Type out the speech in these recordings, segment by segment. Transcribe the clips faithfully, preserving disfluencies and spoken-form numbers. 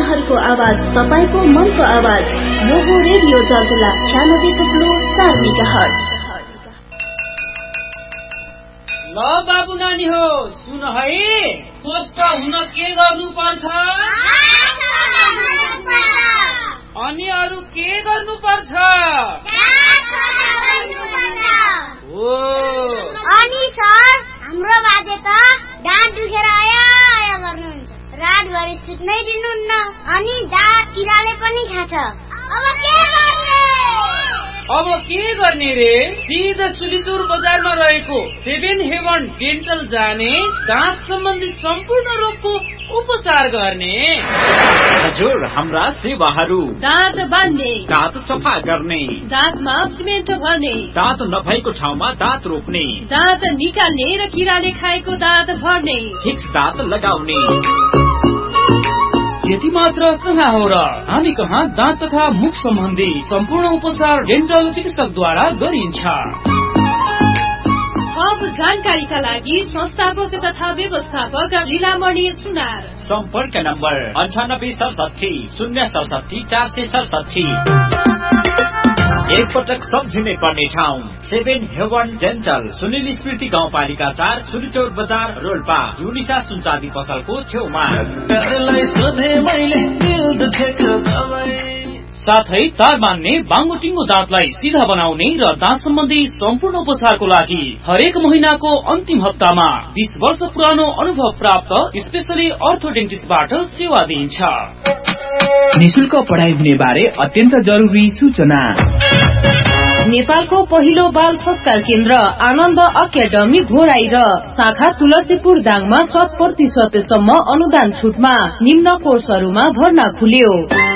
जनताहरूको आवाज, तपाईको मनको आवाज। यो हो रेडियो जलजला छ्यानब्बे थुप्लो चार मेगाहर्ज। ल बाबु नानी हो सुन है, स्वस्थ हुन के गर्नु पर्छ अनि अरु के गर्नु पर्छ? हो अनि सर हाम्रो बाजे त दाँत दुखेर आया आया गर्नुहुन्छ, रातभरि सुत्नै दिनुहुन्न, अनि दाँत किराले पनि खान्छ। अब के गर्ने? अब के गर्ने रे? सिधा सुलिचुर बजारमा रहेको सेभेन हेभन डेन्टल जाने, दाँत सम्बन्धी सम्पूर्ण रोगको उपचार गर्ने। हजुर, हाम्रा सेवाहरू दाँत बान्ने, दाँत सफा गर्ने, दाँतमा सिमेन्ट भर्ने, दाँत नभएको ठाउँमा दाँत रोप्ने, दाँत निकाल्ने र किराले खाएको दाँत भर्ने, फिक्स दाँत लगाउने। यति मात्र कहाँ हो र, हामी कहाँ दाँत तथा मुख सम्बन्धी सम्पूर्ण उपचार डेन्टल चिकित्सकद्वारा गरिन्छ। थप जानकारीका लागि संस्थापक तथा व्यवस्थापक लीलामणि सुनार। सम्पर्क नम्बर अन्ठानब्बे सडसठी शून्य सडसठी चार सय सडसठी। एक पटक सम्झिनै पर्ने ठाउँ सेभेन हेभन डेन्टल, सुनिल स्मृति गाउँपालिका चार, सुलिचौर बजार, रोल्पा, युनिसा सुनचाँदी पसलको छेउमा। साथै तार बान्ने, बाङ्गोटिङ्गो दाँतलाई सिधा बनाउने र दाँत सम्बन्धी सम्पूर्ण उपचारको लागि हरेक महिनाको अन्तिम हप्तामा बीस वर्ष पुरानो अनुभव प्राप्त स्पेशली अर्थोडेन्टिस्टबाट सेवा दिइन्छ। निशुल्क पढाइ हुने बारे अत्यन्त जरुरी सूचना। नेपालको पहिलो बाल संस्कार केन्द्र आनन्द अकादमी घोराई र शाखा तुलसीपुर दाङमा शत प्रतिशतसम्म अनुदान छुटमा निम्न कोर्सहरूमा भर्ना खुल्यो।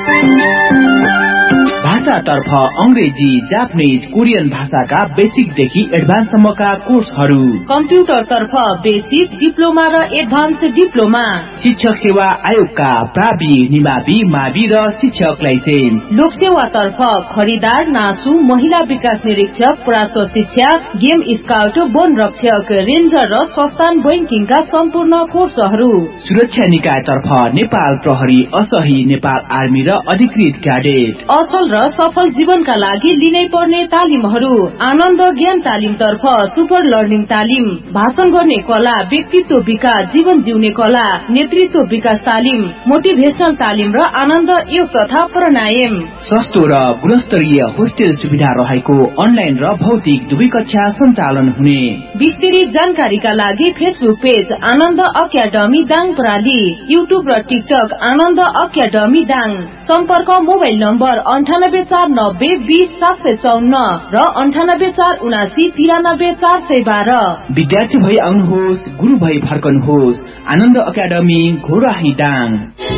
भाषातर्फ अंग्रेजी, जापानिज, कोरियन भाषाका बेसिकदेखि एडभान्ससम्मका कोर्सहरू, कम्प्युटरतर्फ बेसिक, डिप्लोमा र एडभान्स डिप्लोमा, शिक्षक सेवा आयोगका प्रावि, निमावि, मावि र शिक्षक लाइसेन्स, लोकसेवातर्फ खरिदार, नासु, महिला विकास निरीक्षक, पराश्व शिक्षा, गेम स्काउट, वन रक्षक, रेन्जर र संस्थान बैंकिङका सम्पूर्ण कोर्सहरू, सुरक्षा निकायतर्फ नेपाल प्रहरी, असही, नेपाल आर्मी र अधिकृत क्याडेट, असल र सफल जीवनका लागि लिनै पर्ने तालिमहरू, आनन्द ज्ञान तालिम तर्फ सुपर लर्निङ तालिम, भाषण गर्ने कला, व्यक्तित्व विकास, जीवन जिउने कला, नेतृत्व विकास तालिम, मोटिभेशनल तालिम र आनन्द योग तथा प्राणायाम। सस्तो र गुणस्तरीय होस्टेल सुविधा रहेको अनलाइन र भौतिक दुवै कक्षा सञ्चालन हुने। विस्तृत जानकारीका लागि फेसबुक पेज आनन्द अकादमी दाङ प्रणाली, युट्युब र टिकटक आनन्द अकादमी दाङ। सम्पर्क मोबाइल नम्बर अन्ठानब्बे चार नब्बे बीस सात सय चौन्न र अन्ठानब्बे चार उनासी तिरानब्बे चार सय बाह्र। विद्यार्थी भई आउनुहोस्, गुरु भई फर्कनुहोस्। आनन्द अकादमी घोराही दाङ।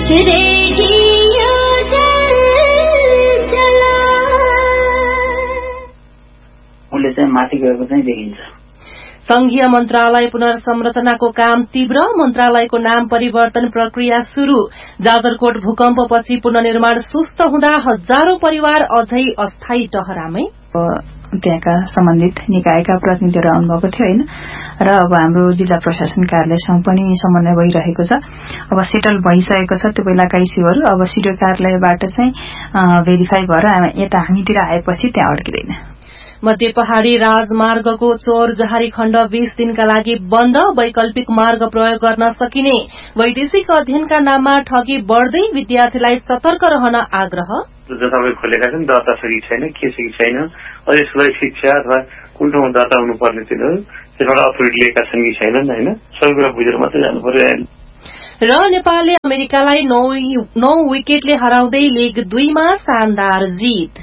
उसले चाहिँ माथि गएको चाहिँ देखिन्छ। संघीय मन्त्रालय पुनर्संरचनाको काम तीव्र, मन्त्रालयको नाम परिवर्तन प्रक्रिया शुरू। जाजरकोट भूकम्पपछि पुनर्निर्माण सुस्त हुँदा हजारौं परिवार अझै अस्थायी टहरामै। त्यहाँका सम्बन्धित निकायका प्रतिनिधिहरू आउनुभएको थियो होइन, र अब हाम्रो जिल्ला प्रशासन कार्यालयसँग पनि समन्वय भइरहेको छ। अब सेटल भइसकेको छ त्यो बेलाका इस्युहरू, अब सिडिओ कार्यालयबाट चाहिँ भेरिफाई भएर यता हामीतिर आएपछि त्यहाँ अड्किँदैन। मध्य पहाड़ी राजमार्गको चोर जहारी खण्ड बीस दिनका लागि बन्द, वैकल्पिक मार्ग प्रयोग गर्न सकिने। वैदेशिक अध्ययनका नाममा ठगी बढ्दै, विद्यार्थीलाई सतर्क रहन आग्रह। जताभावी खोलेका छन् दर्ता सकी छैन, के सकी छैन, अझ यसको लागि शिक्षा अथवा कुन ठाउँमा दर्ता हुनुपर्ने थियो त्यसबाट अथोरिटी लिएका छन् कि छैनन् होइन, सबै कुरा बुझेर मात्रै जानु पर्यो। र नेपालले अमेरिकालाई नौ नौ विकेटले हराउँदै लिग दुईमा शानदार जित।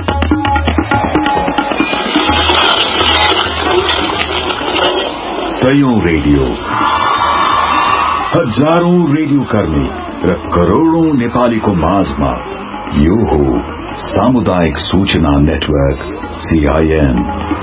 सयौं रेडियो, हजारौं रेडियो कर्मी र करोड़ौं नेपालीको माझमा यो हो सामुदायिक सूचना नेटवर्क सीआईएन।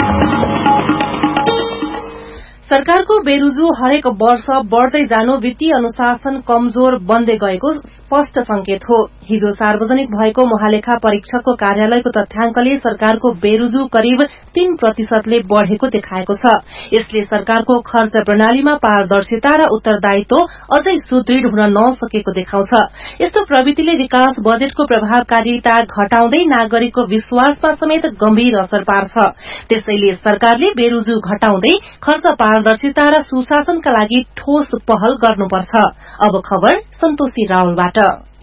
सरकारको बेरुजु हरेक वर्ष बढ़दै जानु वित्तीय अनुशासन कमजोर बन्दै गएको स्पष्ट संकेत हो। हिजो सार्वजनिक भएको महालेखा परीक्षकको कार्यालयको तथ्याङ्कले सरकारको बेरुजु करिब तीन प्रतिशतले बढ़ेको देखाएको छ। यसले सरकारको खर्च प्रणालीमा पारदर्शिता र उत्तरदायित्व अझै सुदृढ़ हुन नसकेको देखाउँछ। यस्तो प्रवृत्तिले विकास बजेटको प्रभावकारिता घटाउँदै नागरिकको विश्वासमा समेत गम्भीर असर पार्छ। त्यसैले सरकारले बेरुजु घटाउँदै खर्च पारदर्शिता र सुशासनका लागि ठोस पहल गर्नुपर्छ। अब खबर सन्तोषी रावलबाट।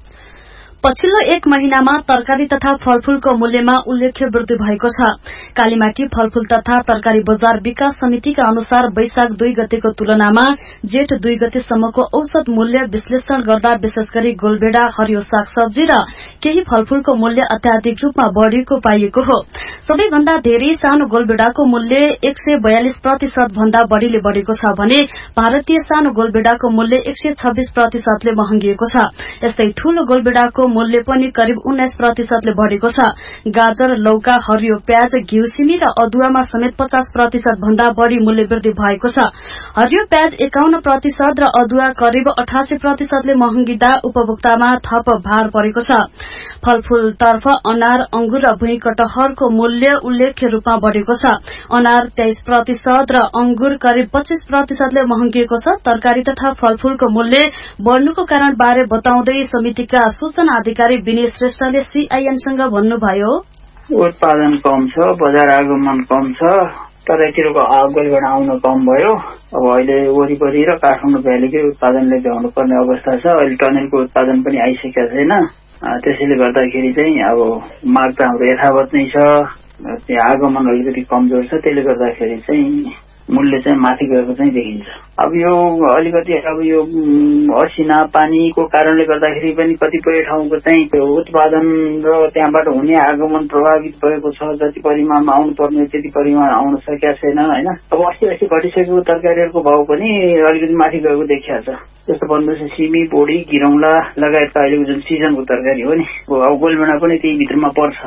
पछिल्लो एक महिनामा तरकारी तथा फलफूलको मूल्यमा उल्लेख्य वृद्धि भएको छ। कालीमाटी फलफूल तथा तरकारी बजार विकास समितिका अनुसार वैशाख दुई गतेको तुलनामा जेठ दुई गतेसम्मको औसत मूल्य विश्लेषण गर्दा विशेष गरी गोलबेडा, हरियो सागसब्जी र केही फलफूलको मूल्य अत्याधिक रूपमा बढ़ेको पाइएको हो। सबैभन्दा धेरै सानो गोलबेडाको मूल्य एक सय बयालिस प्रतिशत भन्दा बढ़ीले बढ़ेको छ भने भारतीय सानो गोलबेडाको मूल्य एक सय छब्बीस प्रतिशतले महँगिएको छ। यस्तै ठूलो गोलबेडाको मूल्य पनि करिब उन्नाइस प्रतिशतले बढ़ेको छ। गाजर, लौका, हरियो प्याज, घिउ, सिमी र अदुवामा समेत पचास प्रतिशत भन्दा बढ़ी मूल्य वृद्धि भएको छ। हरियो प्याज एकाउन्न प्रतिशत र अदुवा करिब अठासी प्रतिशतले महँगिँदा उपभोक्तामा थप भार परेको छ। फलफूलतर्फ अनार, अंगुर र भुइँ कटहरको मूल्य उल्लेख्य रूपमा बढ़ेको छ। अनार तेइस प्रतिशत र अंगुर करिब पच्चीस प्रतिशतले महँगिएको छ। तरकारी तथा फलफूलको मूल्य बढ़नुको कारण बारे बताउँदै समितिका सूचना अधिकारी विनय श्रेष्ठले सीआईएनसँग भन्नुभयो, उत्पादन कम छ, बजार आगमन कम छ, तराईतिरको गोलबेडा आउन कम भयो। अब अहिले वरिपरि र काठमाडौँ भ्यालीकै उत्पादनले भ्याउनु पर्ने अवस्था छ। अहिले टनेलको उत्पादन पनि आइसकेको छैन। त्यसैले गर्दाखेरि चाहिँ अब माग त हाम्रो यथावत नै छ। त्यहाँ आगमन अलिकति कमजोर छ। त्यसले गर्दाखेरि चाहिँ मूल्य चाहिँ माथि गएको चाहिँ देखिन्छ। अब यो अलिकति अब यो असिना पानीको कारणले गर्दाखेरि पनि कतिपय ठाउँको चाहिँ उत्पादन र त्यहाँबाट हुने आगमन प्रभावित भएको छ। जति परिमाणमा आउनु पर्ने त्यति परिमाण आउन सकेका छैन होइन। अब अस्ति अस्ति घटिसकेको तरकारीहरूको भाव पनि अलिकति माथि गएको देखिया छ। जस्तो भन्नुहोस् सिमी, बोडी, गिरौँला लगायतका अहिलेको जुन सिजनको तरकारी हो नि, अब गोलबेडा पनि त्यही भित्रमा पर्छ।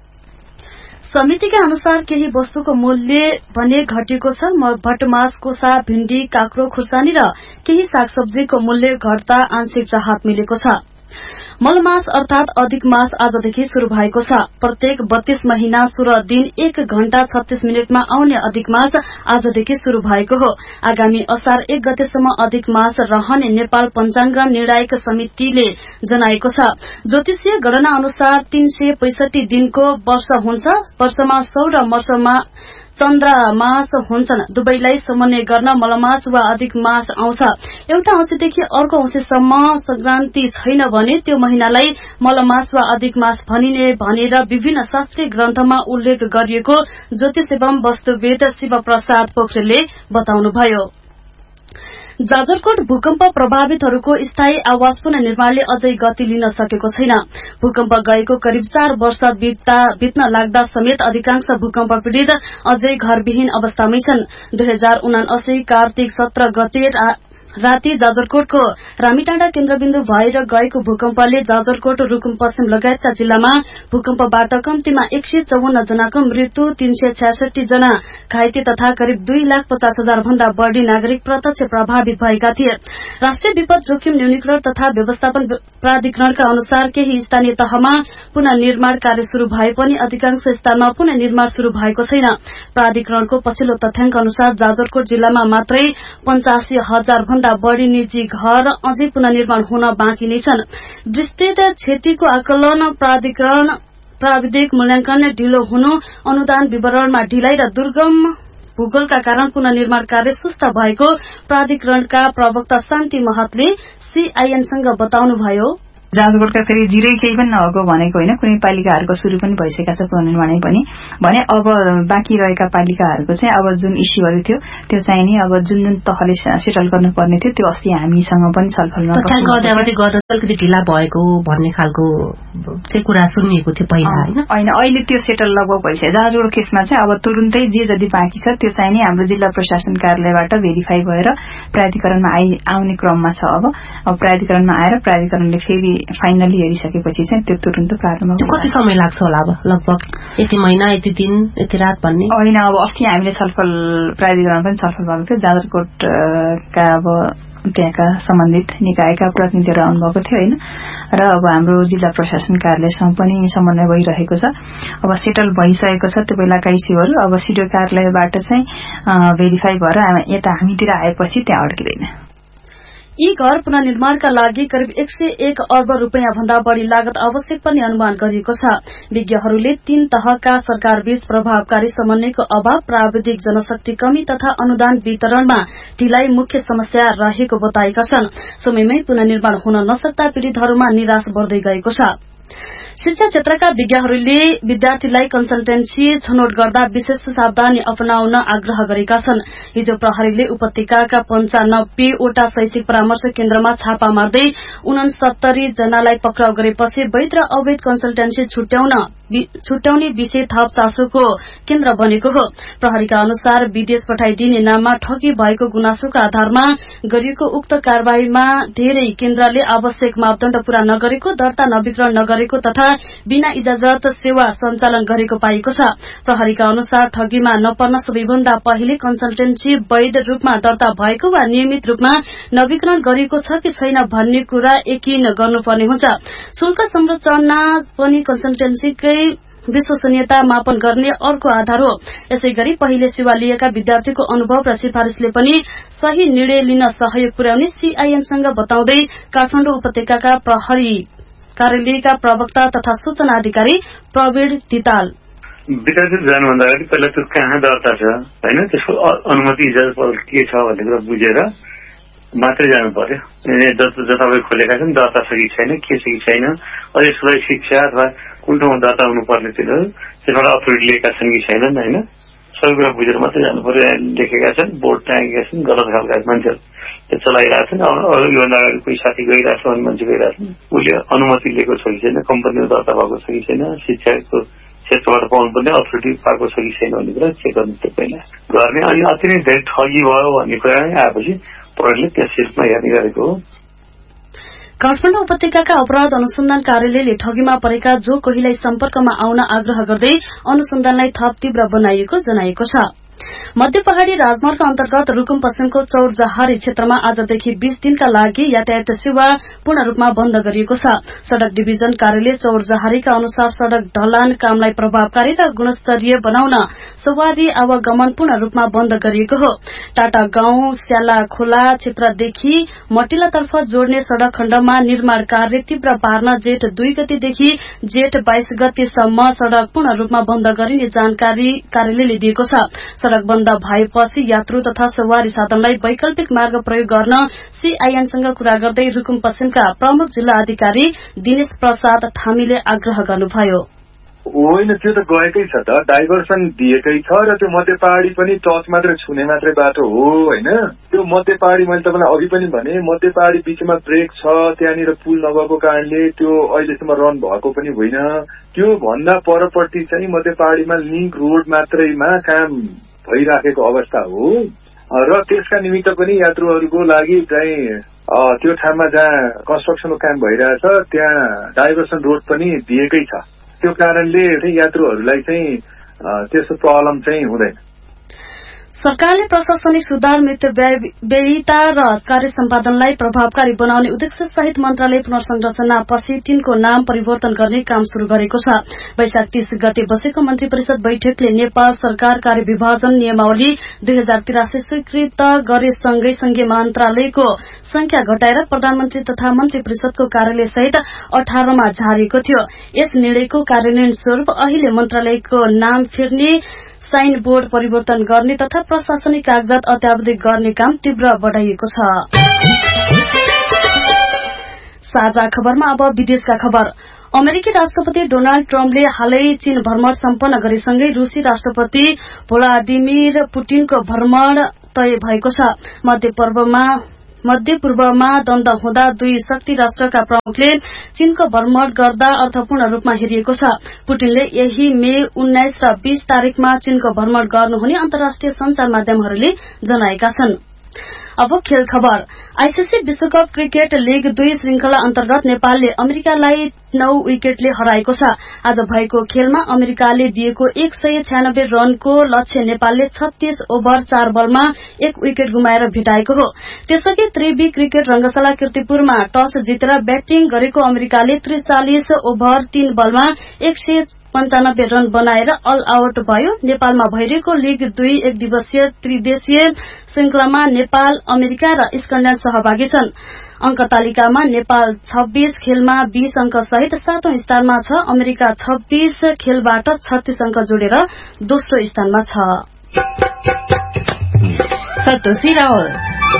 समितिका अनुसार केही वस्तुको मूल्य भने घटेको छ। भटमास, कोसा, भिण्डी, काँक्रो, खुर्सानी र केही सागसब्जीको मूल्य घट्दा आंशिक राहत मिलेको छ। मलमास अर्थात अधिक मास आजदेखि शुरू भएको छ। प्रत्येक बत्तीस महिना सोह्र दिन एक घण्टा छत्तीस मिनटमा आउने अधिक मास आजदेखि शुरू भएको हो। आगामी असार एक गतेसम्म अधिक मास रहने नेपाल पञ्चाङ्ग निर्णायक समितिले जनाएको छ। ज्योतिषीय गणना अनुसार तीन सय पैंसठी दिनको वर्ष हुन्छ। वर्षमा सौर र वर्षमा चन्द्रमास हुन्छन्। दुवैलाई समन्वय गर्न मलमास वा अधिक मास आउँछ। एउटा औँसीदेखि अर्को औँसीसम्म संक्रान्ति छैन भने त्यो महिनालाई मलमास वा अधिक मास भनिने भनेर विभिन्न शास्त्रीय ग्रन्थमा उल्लेख गरिएको ज्योतिष एवं वस्तुवेद शिव प्रसाद पोखरेलले बताउनुभयो। जाजरकोट भूकम्प प्रभावितहरूको स्थायी आवास पुनर्निर्माणले अझै गति लिन सकेको छैन। भूकम्प गएको करिब चार वर्ष बित्न लाग्दा समेत अधिकांश भूकम्प पीड़ित अझै घरविहीन अवस्थामै छन्। दुई हजार उनासी कार्तिक सत्र गते राति जाजरकोटको रामीटाँडा केन्द्रबिन्दु भएर गएको भूकम्पले जाजरकोट, रुकुम पश्चिम लगायतका जिल्लामा भूकम्पबाट कम्तीमा एक सय चौवन्न जनाको मृत्यु, तीन सय छ्यासठी जना घाइते तथा करिब दुई लाख पचास हजार भन्दा बढ़ी नागरिक प्रत्यक्ष प्रभावित भएका थिए। राष्ट्रिय विपद जोखिम न्यूनीकरण तथा व्यवस्थापन प्राधिकरणका अनुसार केही स्थानीय तहमा पुनर्निर्माण कार्य शुरू भए पनि अधिकांश स्थानमा पुनर्निर्माण शुरू भएको छैन। प्राधिकरणको पछिल्लो तथ्याङ्क अनुसार जाजरकोट जिल्लामा मात्रै पञ्चासी हजार भन्दा बढ़ी निजी घर अझै पुनर्निर्माण हुन बाँकी नै छन्। विस्तृत क्षतिको आकलन, प्राधिकरण प्राविधिक मूल्याङ्कन ढिलो हुनु, अनुदान विवरणमा ढिलाइ र दुर्गम भूगोलका कारण पुनर्निर्माण कार्य सुस्त भएको प्राधिकरणका प्रवक्ता शान्ति महतले सीआईएनसँग बताउनुभयो। जाजरकोटका फेरि जिरै केही पनि नभएको भनेको होइन। कुनै पालिकाहरूको शुरू पनि भइसकेका छ पुनर्निर्माणै पनि भने। अब बाँकी रहेका पालिकाहरूको चाहिँ अब जुन इस्युहरू थियो त्यो चाहिँ नि अब जुन जुन तहले सेटल गर्नुपर्ने थियो त्यो अस्ति हामीसँग पनि छलफलमा अलिकति ढिला भएको भन्ने खालको चाहिँ कुरा सुनिएको थियो पहिला होइन। होइन, अहिले त्यो सेटल लगभग भइसक्यो। जाजरकोट केसमा चाहिँ अब तुरुन्तै जे जति बाँकी छ त्यो चाहिँ नि हाम्रो जिल्ला प्रशासन कार्यालयबाट भेरिफाई भएर प्राधिकरणमा आइ आउने क्रममा छ। अब अब प्राधिकरणमा आएर प्राधिकरणले फेरि फाइनली हेरिसकेपछि चाहिँ त्यो तुरन्त प्रारम्भ। कति समय लाग्छ होला अब? लगभग यति महिना, यति दिन, यति रात भन्ने होइन। अब अस्ति हामीले छलफल प्राधिकरण पनि छलफल भएको थियो। जाजरकोटका अब त्यहाँका सम्बन्धित निकायका प्रतिनिधिहरू आउनुभएको थियो होइन र अब हाम्रो जिल्ला प्रशासन कार्यालयसँग पनि समन्वय भइरहेको छ। अब सेटल भइसकेको छ त्यो बेलाका इस्युहरू अब सिडिओ कार्यालयबाट चाहिँ भेरिफाई भएर यता हामीतिर आएपछि त्यहाँ अड्किँदैन। यी घर पुनर्निर्माणका लागि करिब एक सय एक अर्ब रूपियाँ भन्दा बढ़ी लागत आवश्यक पर्ने अनुमान गरिएको छ। विज्ञहरूले तीन तहका सरकारबीच प्रभावकारी समन्वयको अभाव, प्राविधिक जनशक्ति कमी तथा अनुदान वितरणमा ढिलाइ मुख्य समस्या रहेको बताएका छन्। समयमै पुनर्निर्माण हुन नसक्दा पीड़ितहरूमा निराश बढ्दै गएको छ। शिक्षा क्षेत्रका विज्ञहरूले विद्यार्थीलाई कन्सल्टेन्सी छनौट गर्दा विशेष सावधानी अपनाउन आग्रह गरेका छन्। हिजो प्रहरीले उपत्यकाका पञ्चानब्बे वटा शैक्षिक परामर्श केन्द्रमा छापा मार्दै उनसत्तरी जनालाई पक्राउ गरेपछि वैध र अवैध कन्सल्टेन्सी छुट्याउन छुट्याउने विषय थप चासोको केन्द्र बनेको हो। प्रहरीका अनुसार विदेश पठाइदिने नाममा ठगी भएको गुनासोका आधारमा गरिएको उक्त कार्यवाहीमा धेरै केन्द्रले आवश्यक मापदण्ड पूरा नगरेको, दर्ता नवीकरण नगरेको तथा बिना इजाजत सेवा सञ्चालन गरेको पाइएको छ। प्रहरीका अनुसार ठगीमा नपर्न सबैभन्दा पहिले कन्सल्टेन्सी वैध रूपमा दर्ता भएको वा नियमित रूपमा नवीकरण गरिएको छ कि छैन भन्ने कुरा यकिन गर्नुपर्ने हुन्छ। शुल्क संरचना पनि कन्सल्टेन्सीकै विश्वसनीयता मापन गर्ने अर्को आधार हो। यसैगरी पहिले सेवा लिएका विद्यार्थीको अनुभव र सिफारिशले पनि सही निर्णय लिन सहयोग पुर्याउने सीआईएनसँग बताउँदै काठमाडौँ उपत्यकाका प्रहरी कार्यालयका प्रवक्ता तथा सूचना अधिकारी प्रवीण तिताल, विद्यार्थी जानुभन्दा अगाडि पहिला त्यो कहाँ दर्ता छ होइन, त्यसको अनुमति इजाजत के छ भन्ने कुरा बुझेर मात्रै जानु पर्यो। जताभावी खोलेका छन् दर्ता छ कि छैन, के छ कि छैन, अझ यसको लागि शिक्षा अथवा कुन ठाउँमा दर्ता हुनुपर्ने तिनीहरू त्यसबाट अथोरिटी लिएका छन् कि छैनन् होइन, सबै कुरा बुझेर मात्रै जानु पर्यो। लेखेका छन्, बोर्ड टाँगेका छन्, गलत खालका मान्छेहरू त्यो चलाइरहेको छन्। योभन्दा अगाडि कोही साथी गइरहेको छ भन्ने मान्छे गइरहेको छन्, उसले अनुमति लिएको छ कि छैन, कम्पनीमा दर्ता भएको छ कि छैन, शिक्षाको क्षेत्रबाट पाउनुपर्ने अथोरिटी पाएको छ कि छैन भन्ने कुरा चेक गर्नु त्यो पहिला गर्ने। अनि अति नै धेरै ठगी भयो भन्ने कुरा आएपछि प्रहरीले त्यस रूपमा हेर्ने गरेको हो। काठमाडौँ उपत्यकाका अपराध अनुसन्धान कार्यालयले ठगीमा परेका जो कोहीलाई सम्पर्कमा आउन आग्रह गर्दै अनुसन्धानलाई थप तीव्र बनाइएको जनाएको छ। मध्य पहाड़ी राजमार्ग अन्तर्गत रुकुम पश्चिमको चौरजहारी क्षेत्रमा आजदेखि बीस दिनका लागि यातायात सेवा पूर्ण रूपमा बन्द गरिएको छ। सड़क डिभिजन कार्यालय चौरजहारीका अनुसार सड़क ढलान कामलाई प्रभावकारी र गुणस्तरीय बनाउन सवारी आवागमन पूर्ण रूपमा बन्द गरिएको हो। टाटा गाउँ स्याला खोला क्षेत्रदेखि मटिलातर्फ जोड्ने सड़क खण्डमा निर्माण कार्य तीव्र पार्न जेठ दुई गतेदेखि जेठ बाइस गतेसम्म सड़क पूर्ण रूपमा बन्द गरिने जानकारी कार्यालयले दिएको छ। सड़क बन्द भएपछि यात्रु तथा सवारी साधनलाई वैकल्पिक मार्ग प्रयोग गर्न सीआईएनसँग कुरा गर्दै रुकुम पश्चिमका प्रमुख जिल्ला अधिकारी दिनेश प्रसाद थामीले आग्रह गर्नुभयो। होइन, त्यो त गएकै छ त, डाइभर्सन दिएकै छ र त्यो मध्य पहाड़ी पनि टच मात्रै छुने मात्रै बाटो हो होइन। त्यो मध्य पहाड़ी मैले तपाईँलाई अघि पनि भने मध्य पहाड़ी बीचमा ब्रेक छ, त्यहाँनिर पुल नभएको कारणले त्यो अहिलेसम्म रन भएको पनि होइन। त्यो भन्दा परपट्टि चाहिँ मध्य पहाड़ीमा लिङ्क रोड मात्रैमा काम भइराखेको अवस्था हो र त्यसका निमित्त पनि यात्रुहरूको लागि चाहिँ त्यो ठाउँमा जहाँ कन्स्ट्रक्सनको काम भइरहेछ त्यहाँ डाइभर्सन रोड पनि दिएकै छ। त्यो कारणले यात्रुहरूलाई चाहिँ त्यस्तो प्रब्लम चाहिँ हुँदैन। सरकारले प्रशासनिक सुधार, मितव्ययिता र कार्य सम्पादनलाई प्रभावकारी बनाउने उद्देश्य सहित मन्त्रालय पुनर्संरचना पछि तीनको नाम परिवर्तन गर्ने काम शुरू गरेको छ। वैशाख तीस गते बसेको मन्त्री परिषद बैठकले नेपाल सरकार कार्य विभाजन नियमावली दुई हजार तिरासी स्वीकृत गरे सँगै संघीय मन्त्रालयको संख्या घटाएर प्रधानमन्त्री तथा मन्त्री परिषदको कार्यालय सहित अठारमा झारेको थियो। यस निर्णयको कार्यान्वयन स्वरूप अहिले मन्त्रालयको नाम फेर्ने, साइन बोर्ड परिवर्तन गर्ने तथा प्रशासनिक कागजात अत्यावधिक गर्ने काम तीव्र बढ़ाइएको छ। साझा खबरमा अब विदेशका खबर। अमेरिकी राष्ट्रपति डोनाल्ड ट्रम्पले हालै चीन भ्रमण सम्पन्न गरेसँगै रूसी राष्ट्रपति भ्लादिमिर पुटिनको भ्रमण तय भएको छ। मध्य पूर्वमा मध्य पूर्वमा द्वन्द हुँदा दुई शक्ति राष्ट्रका प्रमुखले चीनको भ्रमण गर्दा अर्थपूर्ण रूपमा हेरिएको छ। पुटिनले यही मे उन्नाइस र बीस तारीकमा चीनको भ्रमण गर्नुहुने अन्तर्राष्ट्रिय संचार माध्यमहरूले जनाएका छन्। अब खेल खबर। आईसीसी विश्वकप क्रिकेट लीग दुई श्रृंखला अन्तर्गत नेपालले अमेरिकालाई नौ विकेटले हराएको छ। आज भएको खेलमा अमेरिकाले दिएको एक सय छ्यानब्बे रनको लक्ष्य नेपालले छत्तीस ओभर चार बलमा एक विकेट गुमाएर भेटाएको हो। त्यसअघि त्रिवी क्रिकेट रंगशाला कीर्तिपुरमा टस जितेर ब्याटिङ गरेको अमेरिकाले त्रिचालिस ओभर तीन बलमा एक सय पञ्चानब्बे रन बनाएर अल आउट भयो। नेपालमा भइरहेको लीग दुई एक दिवसीय त्रिदेशीय श्रृंखलामा नेपाल, अमेरिका र स्कटल्याण्ड सहभागी छन्। अंक तालिकामा नेपाल छब्बीस खेलमा बीस अंक सहित सातौं स्थानमा छ। अमेरिका छब्बीस खेलबाट छत्तीस अंक जोडेर दोस्रो स्थानमा छ। सतोषी रावल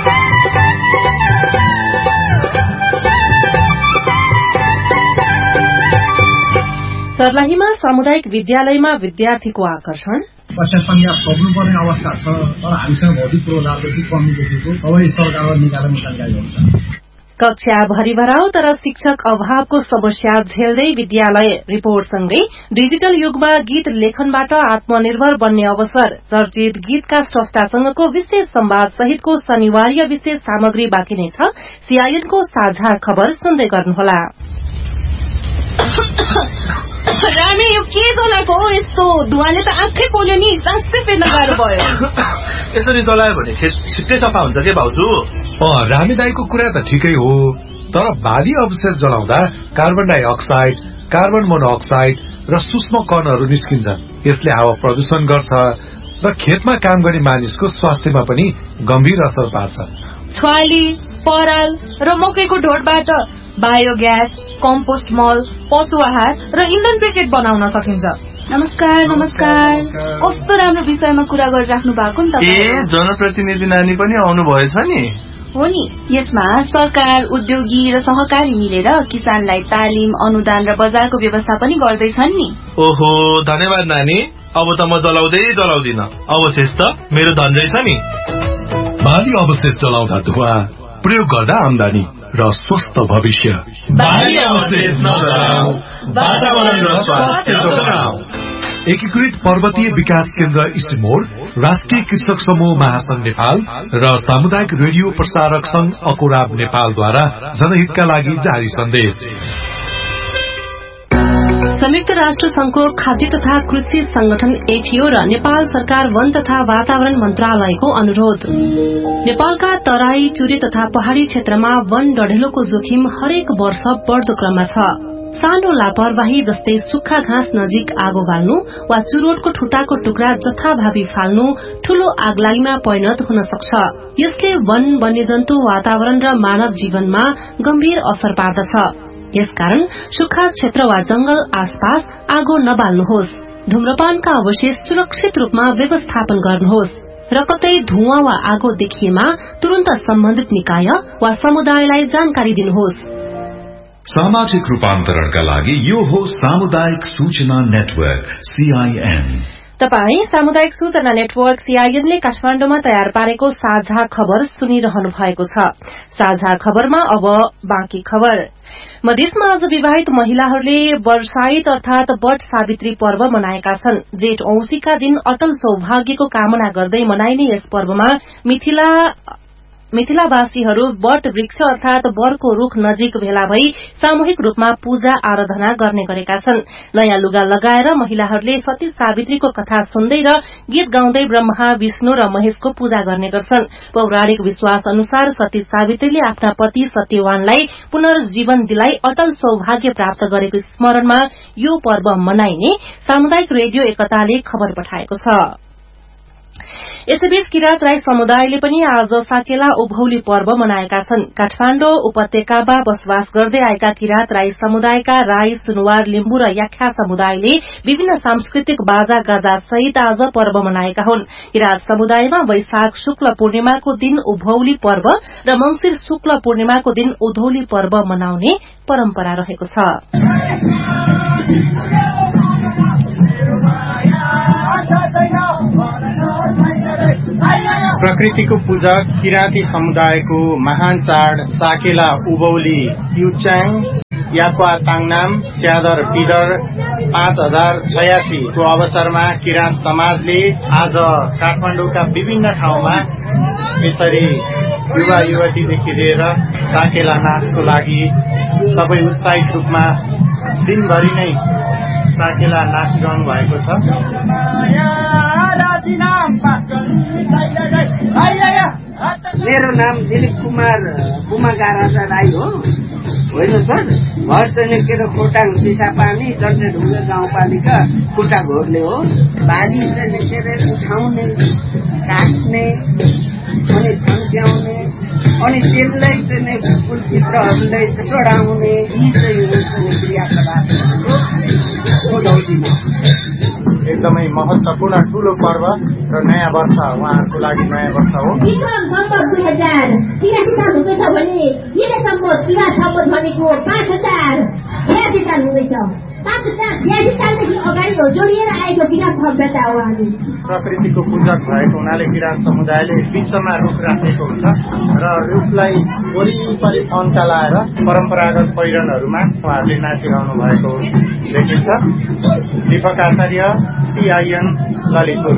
सर्लाहीमा सामुदायिक विद्यालयमा विद्यार्थीको आकर्षण कक्षा संख्या सक्नुपर्ने अवस्था छ, तर हामीसँग भौतिक पूर्वाधारको चाहिँ कमी देखेको सबै सरकारले निकाल्ने जानकारी हुन्छ। कक्षा भरिभराउ तर शिक्षक अभावको समस्या झेल्दै विद्यालय रिपोर्टसँगै डिजिटल युगमा गीत लेखनबाट आत्मनिर्भर बन्ने अवसर, चर्चित गीतका स्रष्टासँगको विशेष संवाद सहितको शनिवारीय विशेष सामग्री बाँकी नै छ। सीआईएनको साझा खबर सुन्दै गर्नुहोला। रामे यो के जलाएको हो? यस्तो धुवाले त आँखै पोल्यो नि, सासै फेर्न गाह्रो भयो। यसरी जलायो भने खेत छिट्टै सफा हुन्छ के भाउजू? अँ, रामे दाईको कुरा त ठिकै हो, तर भारी अवशेष जलाउँदा कार्बन डाइअक्साइड, कार्बन मोनोअक्साइड र सूक्ष्म कणहरू निस्किन्छन्। यसले हावा प्रदूषण गर्छ र खेतमा काम गर्ने मानिसको स्वास्थ्यमा पनि गम्भीर असर पार्छ। छ्वाली, पराल र मकैको ढोडबाट बायोग्यास, कम्पोस्ट मल, पशु आहार र इन्धन ब्रिकेट बनाउन सकिन्छ। नमस्कार नमस्कार कस्तो राम्रो विषयमा कुरा गरिराख्नु भएको नि तपाईँ। ए जनप्रतिनिधि नानी पनि आउनु भएछ नि? हो नि, यसमा सरकार, उद्योगी र सहकारी मिलेर किसानलाई तालिम, अनुदान र बजारको व्यवस्था पनि गर्दैछन् नि। ओहो, धन्यवाद नानी। अब त म जलाउँदै जलाउँदिन, अवशेष त मेरो धन रहेछ नि। भारी अवशेष जलाउँदा धुवा, प्रयोग गर्दा आमदानी र स्वस्थ भविष्य। भारी अवशेष नजलाऊ, वातावरण र स्वास्थ्य जोगाऊ। एकीकृत पर्वतीय विकास केन्द्र इसिमोर, राष्ट्रिय कृषक समूह महासंघ नेपाल र सामुदायिक रेडियो प्रसारक संघ अकोराब नेपालद्वारा जनहितका लागि जारी सन्देश। संयुक्त राष्ट्र संघको खाद्य तथा कृषि संगठन एफिओ र नेपाल सरकार वन तथा वातावरण मन्त्रालयको अनुरोध। नेपालका तराई, चुरे तथा पहाड़ी क्षेत्रमा वन डढेलोको जोखिम हरेक वर्ष बढ़दो क्रममा छ। सानो लापरवाही जस्तै सुक्खा घाँस नजिक आगो बाल्नु वा चुरोटको ठुटाको टुक्रा जथाभावी फाल्नु ठूलो आगलागीमा परिणत हुन सक्छ। यसले वन, वन्यजन्तु, वातावरण र मानव जीवनमा गम्भीर असर पार्दछ। यसकारण सुक्खा क्षेत्र वा जंगल आसपास आगो नबाल्नुहोस्। धूम्रपानका अवशेष सुरक्षित रूपमा व्यवस्थापन गर्नुहोस् र कतै धुवाँ वा आगो देखिएमा तुरन्त सम्बन्धित निकाय वा समुदायलाई जानकारी दिनुहोस्। सामाजिक रूपान्तरणका लागि यो हो सामुदायिक सूचना नेटवर्क सीआईएन। तपाई सामुदायिक सूचना नेटवर्क सीआईएनले काठमाडौँमा तयार पारेको साझा खबर सुनिरहनु भएको छ। साझा खबरमा अब बाँकी खबर। मधेसमा आज विवाहित महिलाहरूले वर्षाइत अर्थात वट सावित्री पर्व मनाएका छन्। जेठ औंसीका दिन अटल सौभाग्यको कामना गर्दै मनाइने यस पर्वमा मिथिला मिथिलावासीहरू वट वृक्ष अर्थात वरको रुख नजिक भेला भई सामूहिक रूपमा पूजा आराधना गर्ने गरेका छन्। नयाँ लुगा लगाएर महिलाहरूले सती सावित्रीको कथा सुन्दै र गीत गाउँदै ब्रह्मा, विष्णु र महेशको पूजा गर्ने गर्छन्। पौराणिक विश्वास अनुसार सती सावित्रीले आफ्ना पति सत्यवानलाई पुनर्जीवन दिलाई अटल सौभाग्य प्राप्त गरेको स्मरणमा यो पर्व मनाइने सामुदायिक रेडियो एकताले खबर पठाएको छ। यसैबीच किरात राई समुदायले पनि आज साकेला उभौली पर्व मनाएका छन्। काठमाडौँ उपत्यकामा बसोबास गर्दै आएका किरात राई समुदायका राई, सुनुवार, लिम्बू र याख्या समुदायले विभिन्न सांस्कृतिक बाजा गाजा सहित आज पर्व मनाएका हुन्। किरात समुदायमा वैशाख शुक्ल पूर्णिमाको दिन उभौली पर्व र मंसिर शुक्ल पूर्णिमाको दिन उधौली पर्व मनाउने परम्परा रहेको छ। प्रकृतिको पूजक किराती समुदायको महान चाड साकेला उभौली युच्याङ याक्वा ताङनाम स्यादर पिदर पाँच हजार छयासी को अवसरमा किरात समाजले आज काठमाडौँका विभिन्न ठाउँमा यसरी युवा युवतीदेखि लिएर साकेला नाचको लागि सबै उत्साहित रूपमा दिनभरि नै साकेला नाचिरहनु भएको छ। मेरो नाम दिलीप कुमार कुमागा राजा राई हो होइन सर। घर चाहिँ के खोटाङ चिसापानी डन्डेढुङ्गा गाउँपालिका खुट्टा घोर्ले हो। बाली चाहिँ के अरे उठाउने काट्ने अनि छन्क्याउने अनि त्यसलाई चाहिँ फुलभित्रहरूलाई चढाउने यी चाहिँ क्रियाकलाप एकदमै महत्त्वपूर्ण ठूलो पर्व र नयाँ वर्ष उहाँहरूको लागि नयाँ वर्ष हो। विक्रम सम्पत दुई हजार तिरासी साल हुँदैछ भने यिनै सम्पत तिहार सम्पत भनेको पाँच हजार छयासी साल हुँदैछ। पाँच हजार छयासी सालदेखि अगाडि हो जोडिएर आएको किराँत सभ्यता हो। हामी प्रकृतिको पूजक भएको हुनाले किराँत समुदायले बिचमा रुख राखेको हुन्छ र रुखलाई वरिपरि छन्का लाएर परम्परागत पहिरनहरूमा उहाँहरूले नाचिरहनु भएको देखिन्छ। दीपक आचार्य, सीआईएन ललितपुर।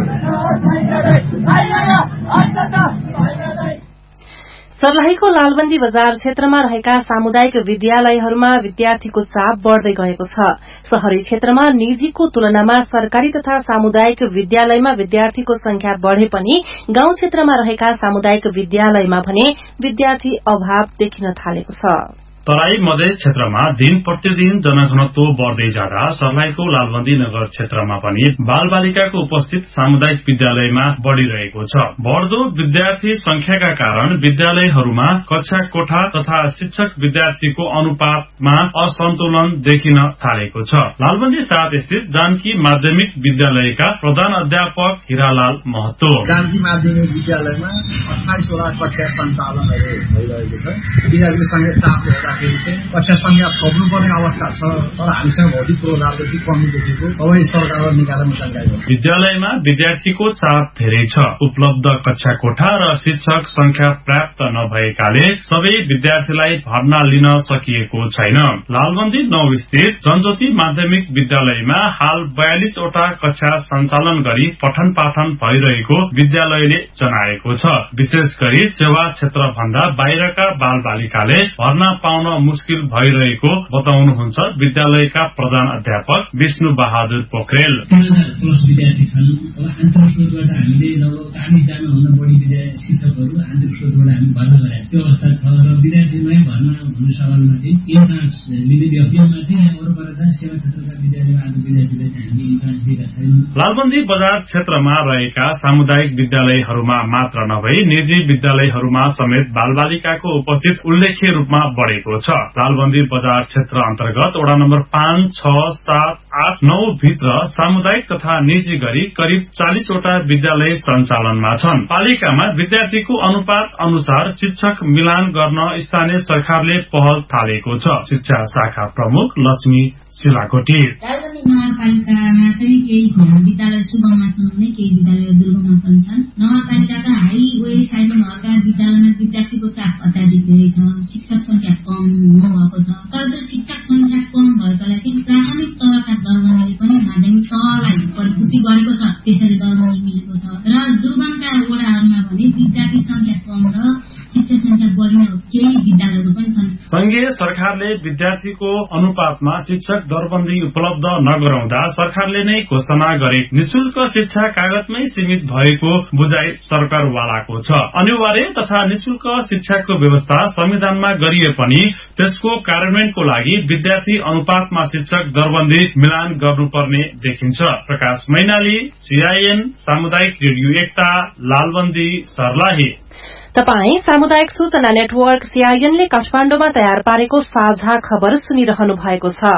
सर्लाहीको लालबन्दी बजार क्षेत्रमा रहेका सामुदायिक विद्यालयहरूमा विद्यार्थीको चाप बढ़दै गएको छ। शहरी क्षेत्रमा निजीको तुलनामा सरकारी तथा सामुदायिक विद्यालयमा विद्यार्थीको संख्या बढ़े पनि गाउँ क्षेत्रमा रहेका सामुदायिक विद्यालयमा भने विद्यार्थी अभाव देखिन थालेको छ। तराई मधेस क्षेत्रमा दिन प्रतिदिन जनघनत्व बढ़दै जाँदा सर्लाहीको लालबन्दी नगर क्षेत्रमा पनि बाल बालिकाको उपस्थित सामुदायिक विद्यालयमा बढ़िरहेको छ। बढ़दो विद्यार्थी संख्याका कारण विद्यालयहरूमा कक्षा कोठा तथा शिक्षक विद्यार्थीको अनुपातमा असन्तुलन देखिन थालेको छ। लालबन्दी सात स्थित जानकी माध्यमिक विद्यालयका प्रधान अध्यापक हिरालाल महतो, जानकी माध्यमिक विद्यालयमा अठाइसवटा कक्षा सञ्चालनहरू भइरहेको छ। विद्यार्थी संख्या चाप कक्षा संख्या थप्नुपर्ने अवस्था छ, तर हामीसँग भौतिक पूर्वाधारको चाहिँ कमी देखेको सबै सरकार र निकायमा जानकारी हो। विद्यालयमा विद्यार्थीको चाप धेरै छ। उपलब्ध कक्षा कोठा र शिक्षक संख्या पर्याप्त नभएकाले सबै विद्यार्थीलाई भर्ना लिन सकिएको छैन। लालबन्दी नौ स्थित जनज्योति माध्यमिक विद्यालयमा हाल बयालिसवटा कक्षा सञ्चालन गरी पठन पाठन भइरहेको विद्यालयले जनाएको छ। विशेष गरी सेवा क्षेत्र भन्दा बाहिरका बाल बालिकाले भर्ना पाउन मुस्किल भइरहेको बताउनुहुन्छ विद्यालयका प्रधान अध्यापक विष्णु बहादुर पोखरेल। विद्यार्थी छन्। अब आन्तरिक स्रोतबाट हामीले लगभग चालिस जना भन्दा बढी शिक्षकहरू आन्तरिक स्रोतबाट हामी भर्ना गरेका त्यो अवस्था छ र विद्यार्थीमै भर्ना हुने सवालमा चाहिँ इन्ट्रान्स लिने व्यक्तिमा चाहिँ अरूबाट सेवा क्षेत्रका विद्यालयमा आएको विद्यार्थीलाई चाहिँ हामीले इन्ट्रान्स दिएका छैनौँ। लालबन्दी बजार क्षेत्रमा रहेका सामुदायिक विद्यालयहरूमा मात्र नभई निजी विद्यालयहरूमा समेत बाल बालिकाको उपस्थित उल्लेख्य रूपमा बढ़ेको छ। लालबन्दी बजार क्षेत्र अन्तर्गत वडा नम्बर पाँच, छ, सात, आठ, नौ भित्र सामुदायिक तथा निजी गरी करिब चालिसवटा विद्यालय सञ्चालनमा छन्। पालिकामा विद्यार्थीको अनुपात अनुसार शिक्षक मिलान गर्न स्थानीय सरकारले पहल थालेको छ। शिक्षा शाखा प्रमुख लक्ष्मी शिलाकोटी, लालबन्दी नगरपालिकामा चाहिँ केही विद्यालय सुगममा छन् भने केही विद्यालय दुर्गममा पनि छन्। नगरपालिकाका हाई वे साइडमा भएका विद्यालयमा विद्यार्थीको चाप अत्याधिक धेरै छ। शिक्षक संख्या कम भएको छ। तर त्यो शिक्षक संख्या कम भएकालाई चाहिँ प्राथमिक तहका दरबन्दीले पनि माध्यमिक तहलाई परिपूर्ति गरेको छ। त्यसरी दरबन्दी मिलेको छ र दुर्गमका वडाहरूमा भने विद्यार्थी संख्या कम र शिक्षक संख्या बढ्ने केही विद्यालयहरू पनि छन्। संघीय सरकारले विद्यार्थीको अनुपातमा शिक्षक दरबन्दी उपलब्ध नगराउँदा सरकारले नै घोषणा गरे निशुल्क शिक्षा कागजमै सीमित भएको बुझाइ सरकारवालाको छ। अनिवार्य तथा निशुल्क शिक्षाको व्यवस्था संविधानमा गरिए पनि त्यसको कार्यान्वयनको लागि विद्यार्थी अनुपातमा शिक्षक दरबन्दी मिलान गर्नुपर्ने देखिन्छ। प्रकाश मैनाली, सीआईएन सामुदायिक रेडियो एकता, लालबन्दी, सर्लाही। तपाई सामुदायिक सूचना नेटवर्क सीआईएनले काठमाडौँमा तयार पारेको साझा खबर सुनिरहनु भएको छ।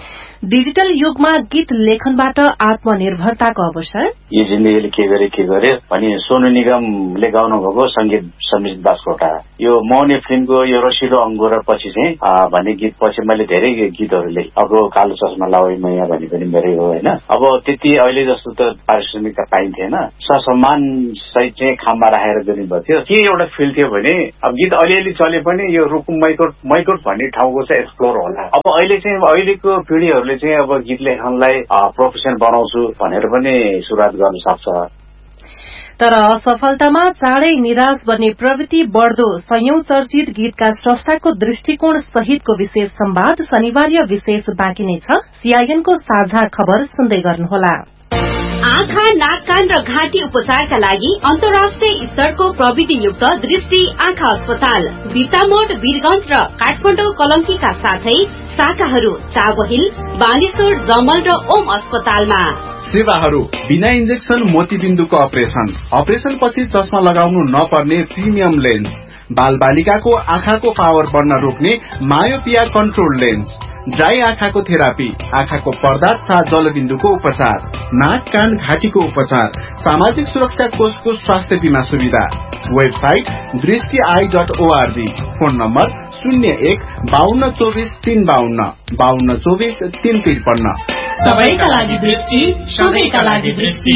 डिजिटल युगमा गीत लेखनबाट आत्मनिर्भरताको अवसर। यो जिन्दगीले के गरे के गरे भनी सोनु निगमले गाउनु भएको संगीत समित दासकोटा यो मौनी फिल्मको यो रसिलो अंगुर पछि चाहिँ भन्ने गीत पछि मैले धेरै गीतहरूले अब कालो चस्मा लाउै मैया भन्ने पनि मेरै हो होइन। अब त्यति अहिले जस्तो त पारिश्रमिकता पाइन्थेन। ससम्मान सहित चाहिँ खाममा राखेर दिनुभएको थियो। के एउटा फिल थियो भने अब गीत अलिअलि चले पनि यो रुकुम मैकोट मैकोट भन्ने ठाउँको चाहिँ एक्सप्लोर होला। अब अहिले चाहिँ अहिलेको पिढ़ीहरूले चाहिँ अब गीत लेखनलाई प्रोफेसन बनाउँछु भनेर पनि सुरुवात गर्न सक्छ। तर असफलतामा चाँडै निराश बन्ने प्रवृत्ति बढ़दो सयौं चर्चित गीतका स्रष्टाको दृष्टिकोण सहितको विशेष संवाद शनिबार विशेष बाँकी नै छ। सीआईएनको साझा खबर सुन्दै गर्नुहोला। आँखा, नाक, कान र घाँटी उपचारका लागि अन्तर्राष्ट्रिय स्तरको प्रविधियुक्त दृष्टि आँखा अस्पताल बिर्तामोड, वीरगंज र काठमाडौँ कलंकीका साथै शाखाहरू चाबहिल, बानेश्वर, जमल र ओम अस्पतालमा। सेवाहरू बिना इन्जेक्सन मोतीबिन्दुको अपरेशन, अपरेशन पछि चस्मा लगाउनु नपर्ने प्रिमियम लेन्स, बाल बालिकाको आँखाको पावर बढ्न रोक्ने मायोपिया कन्ट्रोल लेन्स, ड्राई आँखाको थेरापी, आँखाको पर्दा तथा जलबिन्दुको उपचार, नाक, कान, घाँटीको उपचार, सामाजिक सुरक्षा कोषको स्वास्थ्य बीमा सुविधा। वेबसाइट दृष्टि I dot ORG. Phone number शून्य एक बाहन्न चौबिस तीन बाहन्न बाहन्न चौबिस तीन त्रिपन्न। सबैका लागि दृष्टि, सबैका लागि दृष्टि।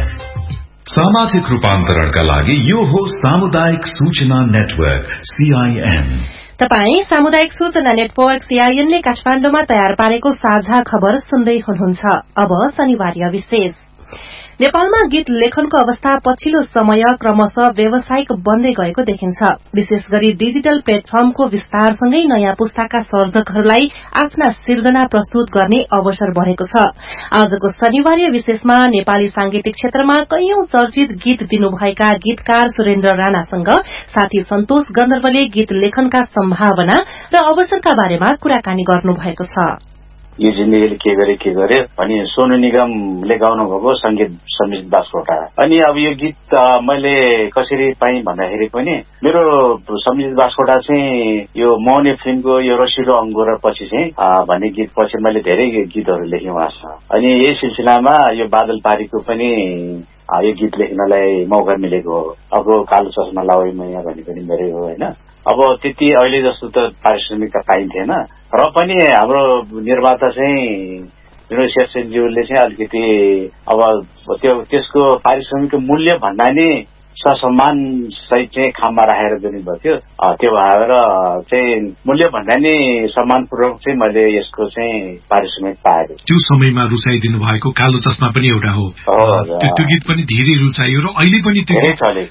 सामाजिक रूपान्तरणका लागि यो हो सामुदायिक सूचना नेटवर्क सीआईएन। तपाई सामुदायिक सूचना नेटवर्क सीआईएनले काठमाडौँमा तयार पारेको साझा खबर सुन्दै हुनुहुन्छ। अब शनिबार विशेष। नेपालमा गीत लेखनको अवस्था पछिल्लो समय क्रमशः व्यावसायिक बन्दै गएको देखिन्छ। विशेष गरी डिजिटल प्लेटफर्मको विस्तारसँगै नयाँ पुस्ताका सर्जकहरूलाई आफ्ना सिर्जना प्रस्तुत गर्ने अवसर बढ़ेको छ। आजको शनिबार विशेषमा नेपाली सांगीतिक क्षेत्रमा कैयौं चर्चित गीत दिनुभएका गीतकार सुरेन्द्र राणासँग साथी सन्तोष गन्धर्वले गीत लेखनका सम्भावना र अवसरका बारेमा कुराकानी गर्नुभएको छ। यो जिन्दगीले के गरे के गरे अनि सोनु निगमले गाउनु भएको संगीत समित बास्कोटा। अनि अब यो गीत मैले कसरी पाएँ भन्दाखेरि पनि मेरो समित बास्कोटा चाहिँ यो मौनी फिल्मको यो रसिलो अंगुर पछि चाहिँ भन्ने गीत पछि मैले धेरै गीतहरू लेखेँ उहाँसँग। अनि यही सिलसिलामा यो बादल पारीको पनि यो गीत लेख्नलाई मौका मिलेको हो। अब कालो चस्मा लाउँ मैया भन्ने पनि मेरै हो होइन। अब त्यति अहिले जस्तो त पारिश्रमिक त पाइन्थेन र पनि हाम्रो निर्माता चाहिँ विनोद शेरचनज्यूले चाहिँ अलिकति अब त्यो त्यसको पारिश्रमिकको मूल्य भन्दा नि ससम्मान सहित चाहिँ खाममा राखेर दिनुभएको थियो। त्यो भएर चाहिँ मूल्य भन्दा नि सम्मानपूर्वक चाहिँ मैले यसको चाहिँ पारिश्रमिक पाएको। त्यो समयमा रुचाइदिनु भएको कालो चस्मा पनि एउटा हो। त्यो गीत पनि धेरै रुचाइयो र अहिले पनि त्यो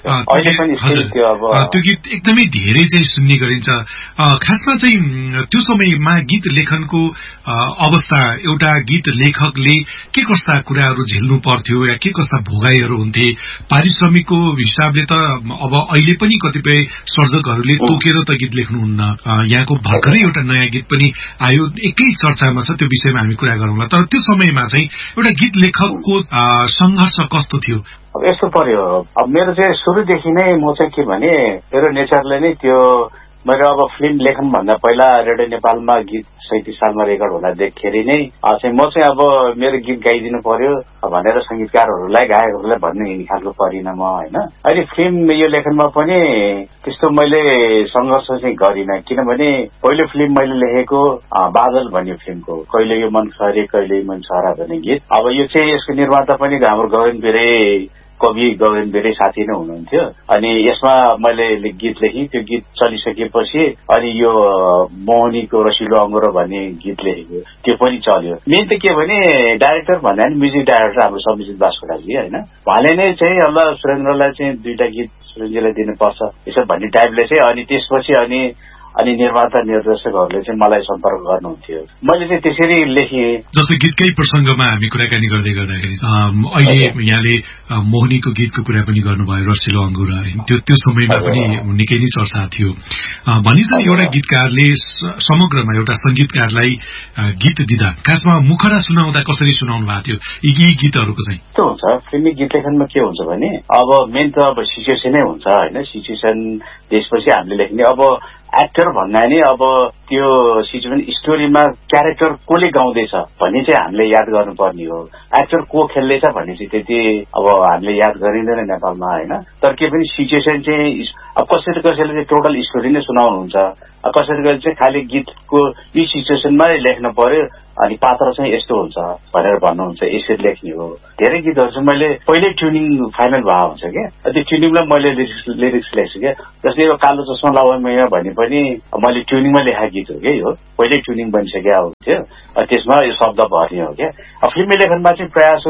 त्यो गीत एकदमै धेरै चाहिँ सुन्ने गरिन्छ। खासमा चाहिँ त्यो समयमा गीत लेखनको अवस्था एउटा गीत लेखकले के कस्ता कुराहरू झेल्नु पर्थ्यो या के कस्ता भोगाईहरू हुन्थे पारिश्रमिकको हिसाबले त अब अहिले पनि कतिपय सर्जकहरूले तोकेर त गीत लेख्नुहुन्न। यहाँको भर्खरै एउटा नयाँ गीत पनि आयो एकै चर्चामा छ, त्यो विषयमा हामी कुरा गरौँला। तर त्यो समयमा चाहिँ एउटा गीत लेखकको संघर्ष कस्तो थियो? अब यस्तो पर्यो, अब मेरो चाहिँ सुरुदेखि नै म चाहिँ के भने मेरो नेचरले नै त्यो मेरो अब फिल्म लेखन भन्दा पहिला रेडियो नेपालमा गीत सैतिस सालमा रेकर्ड हुँदा देख्दाखेरि नै चाहिँ म चाहिँ अब मेरो गीत गाइदिनु पर्यो भनेर संगीतकारहरूलाई गायकहरूलाई भन्ने हिँड्ने खालको परिनँ म होइन। अहिले फिल्म यो लेखनमा पनि त्यस्तो मैले सङ्घर्ष चाहिँ गरिनँ, किनभने पहिलो फिल्म मैले लेखेको बादल भन्ने फिल्मको कहिले यो मन खरे कहिले मन छरा भन्ने गीत। अब यो चाहिँ यसको निर्माता पनि हाम्रो गगन बिरे कवि गगन बिरे साथी नै हुनुहुन्थ्यो। अनि यसमा मैले गीत लेखेँ, त्यो गीत चलिसकेपछि अनि यो मोहनीको रसिलो अंगुर भन्ने गीत लेखेको त्यो पनि चल्यो। मेन त के भने डाइरेक्टर भन्दा पनि म्युजिक डाइरेक्टर हाम्रो समिजित बास्कोटाजी होइन, उहाँले नै चाहिँ अब सुरेन्द्रलाई चाहिँ दुईटा गीत सुरेन्द्रलाई दिनुपर्छ यसो भन्ने टाइपले चाहिँ अनि त्यसपछि अनि अनि निर्माता निर्देशकहरूले चाहिँ मलाई सम्पर्क गर्नुहुन्थ्यो। मैले चाहिँ त्यसरी लेखेँ। जस्तो गीतकै प्रसंगमा हामी कुराकानी गर्दै गर्दाखेरि अहिले यहाँले मोहनीको गीतको कुरा पनि गर्नुभयो रसिलो अंगुर, त्यो त्यो समयमा पनि निकै नै चर्चा थियो। भनिन्छ एउटा गीतकारले समग्रमा एउटा संगीतकारलाई गीत दिँदा खासमा मुखडा सुनाउँदा कसरी सुनाउनु भएको थियो यी गीतहरूको चाहिँ? त्यो हुन्छ फिल्मी गीत लेखनमा के हुन्छ भने अब मेन त अब सिचुएसनै हुन्छ होइन। सिचुएसन त्यसपछि हामीले लेख्ने अब एक्टर भन्दा नि अब त्यो सिचुएसन स्टोरीमा क्यारेक्टर कसले गाउँदैछ भन्ने चाहिँ हामीले याद गर्नुपर्ने हो। एक्टर को खेल्दैछ भन्ने चाहिँ त्यति अब हामीले याद गरिँदैन नेपालमा होइन। तर के पनि सिचुएसन चाहिँ अब कसैले कसैले चाहिँ टोटल स्टोरी नै सुनाउनुहुन्छ, कसैले कसैले चाहिँ खालि गीतको यो सिचुएसनमा लेख्न पर्यो अनि पात्र चाहिँ यस्तो हुन्छ भनेर भन्नुहुन्छ, यसरी लेख्ने हो। धेरै गीतहरू चाहिँ मैले पहिल्यै ट्युनिङ फाइनल भएको हुन्छ क्या, त्यो ट्युनिङलाई मैले लिरिक्स लिरिक्स लेख्छु क्या। जस्तै यो कालो चस्मा लाउँ मैया भन्ने पनि मैले ट्युनिङमा लेखेको गीत हो क्या, यो पहिल्यै ट्युनिङ बनिसकेको हुन्थ्यो, त्यसमा यो शब्द भर्ने हो क्या। फिल्मी लेखनमा चाहिँ प्रयास हो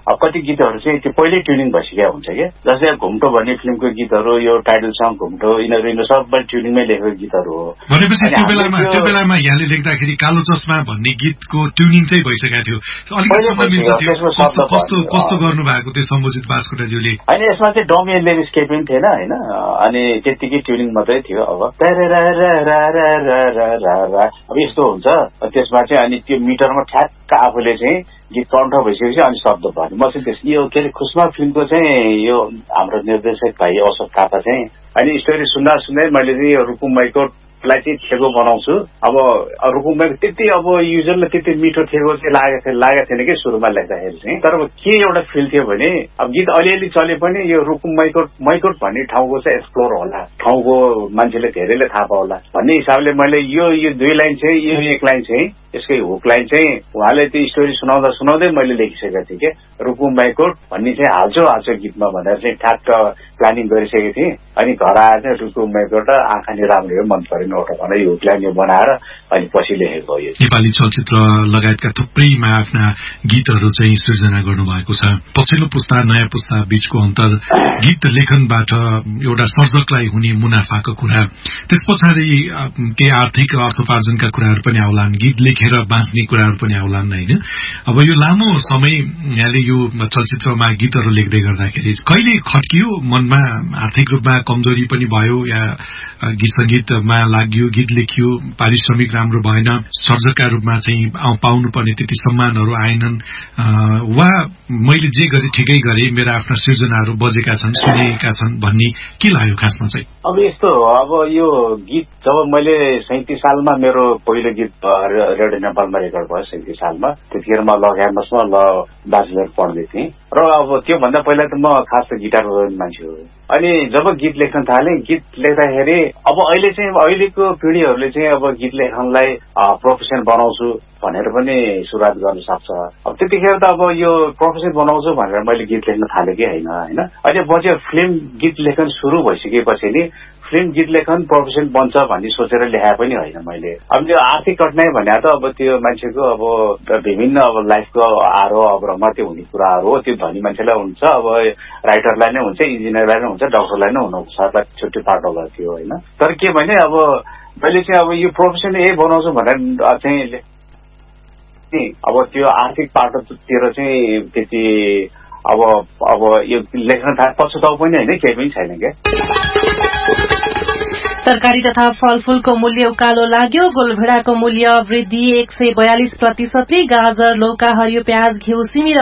अब कति गीतहरू चाहिँ त्यो पहिल्यै ट्युनिङ भइसकेको हुन्छ क्या। जस्तै घुम्टो भन्ने फिल्मको गीतहरू यो टाइटल सङ घुम्टो यिनीहरू यिनीहरू सबै ट्युनिङमै लेखेको गीतहरू हो। भनेपछि त्यो बेलामा त्यो बेलामा यहाँले लेख्दाखेरि कालो चस्मा भन्ने गीतको ट्युनिङ चाहिँ भइसकेको थियो। अलिकति समय मिल्छ त्यो कस्तो कस्तो कस्तो गर्नु भएको थियो सम्बोजित बास्कोटाज्यूले? होइन यसमा चाहिँ डमी लिरिक्स केही पनि थिएन होइन, अनि त्यतिकै ट्युनिङ मात्रै थियो। अब अब यस्तो हुन्छ त्यसमा चाहिँ अनि त्यो मिटरमा ठ्याक्क आफूले चाहिँ गीत कण्ठ भइसकेपछि अनि शब्द भन्यो। म चाहिँ त्यस यो के अरे खुसमा फिल्मको चाहिँ यो हाम्रो निर्देशक भाइ अशोक थापा चाहिँ अनि स्टोरी सुन्दा सुन्दै मैले चाहिँ यो रुकुम माइकोटलाई चाहिँ थेगो बनाउँछु। अब रुकुम माइको त्यति अब युजरलाई त्यति मिठो थेगो चाहिँ लागेको थियो लागेको थिएन कि सुरुमा लेख्दाखेरि चाहिँ। तर अब के एउटा फिल थियो भने अब गीत अलिअलि चले पनि यो रुकुम माइकोट माइकोट भन्ने ठाउँको चाहिँ एक्सप्लोर होला, ठाउँको मान्छेले धेरैले थाहा पाउला भन्ने हिसाबले मैले यो यो दुई लाइन चाहिँ यो एक लाइन चाहिँ यसकै हुक लाइन चाहिँ उहाँले त्यो स्टोरी सुनाउँदा सुनाउँदै मैले लेखिसकेको थिएँ कि रुकुम माइकोट भन्ने चाहिँ हाल्छौ हाल्छौ गीतमा भनेर चाहिँ ठ्याक्क प्लानिङ गरिसकेको थिएँ। अनि घर आएर चाहिँ रुकुम माइकोट आँखा नि राम्रो हो मन परेन एउटा भनेर यो हुक लाइन बनाएर अनि पछि लेखेको हो। यो नेपाली चलचित्र लगायतका थुप्रैमा आफ्ना गीतहरू चाहिँ सृजना गर्नुभएको छ। पछिल्लो पुस्ता नयाँ पुस्ता बीचको अन्तर गीत लेखनबाट एउटा सर्जकलाई हुने मुनाफाको कुरा, त्यस पछाडि केही आर्थिक अर्थोपार्जनका कुराहरू पनि आउलान्, गीत लेखेर बाँच्ने कुराहरू पनि आउलान् होइन। अब यो लामो समय यहाँले यो चलचित्रमा गीतहरू लेख्दै गर्दाखेरि कहिले खट्कियो मनमा, आर्थिक रूपमा कमजोरी पनि भयो या गीत संगीतमा लाग्यो, गीत लेखियो, पारिश्रमिक राम्रो भएन, सर्जकका रूपमा चाहिँ पाउनुपर्ने त्यति सम्मानहरू आएनन्, वा मैले जे गरे ठिकै गरे मेरा आफ्ना सृजनाहरू बजेका छन् सुनेका छन् भन्ने के लाग्यो खासमा चाहिँ? अब यस्तो हो, अब यो गीत जब मैले सैतिस सालमा मेरो पहिलो गीत रेडियो नेपालमा रेकर्ड भयो सैतिस सालमा, त्यतिखेर म ल क्याम्पसमा ल ब्याचलर पढ्दै थिएँ र अब त्योभन्दा पहिला त म खास त गिटार बजाउने मान्छे हो। अनि जब गीत लेख्न थालेँ, गीत लेख्दाखेरि अब अहिले चाहिँ अहिलेको पिँढीहरूले चाहिँ अब गीत लेखनलाई प्रोफेसन बनाउँछु भनेर पनि सुरुवात गर्न सक्छ। अब त्यतिखेर त अब यो प्रोफेसन बनाउँछु भनेर मैले गीत लेख्न थालेकै होइन होइन। अहिले पछि फिल्म गीत लेखन सुरु भइसकेपछि नि फिल्म गीत लेखन प्रोफेसन बन्छ भन्ने सोचेर लेखा पनि होइन मैले। अब त्यो आर्थिक कठिनाई भने त अब त्यो मान्छेको अब विभिन्न अब लाइफको आरोह अवरोहमा त्यो हुने कुराहरू हो। त्यो धनी मान्छेलाई हुन्छ, अब राइटरलाई नै हुन्छ, इन्जिनियरलाई नै हुन्छ, डक्टरलाई नै हुनुहुन्छ, छुट्टी पार्ट होला त्यो होइन। तर के भने अब मैले चाहिँ अब यो प्रोफेसन यही बनाउँछु भनेर चाहिँ अब त्यो आर्थिक पाटोतिर चाहिँ त्यति अब अब यो लेख्न थाले पछुताउ पनि होइन, केही पनि छैन क्या। तरकारी तथा फलफूलको मूल्य उकालो लाग्यो। गोलभेडाको मूल्य वृद्धि एक सय बयालिस प्रतिशतले, गाजर, लौका, हरियो प्याज, घिउ, सिमी र